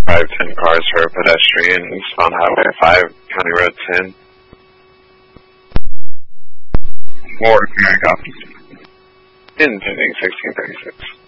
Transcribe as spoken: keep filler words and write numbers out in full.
five, ten cars for a pedestrian, Eastbound Highway five, County Road ten. Florida County Cops. Intending sixteen thirty-six.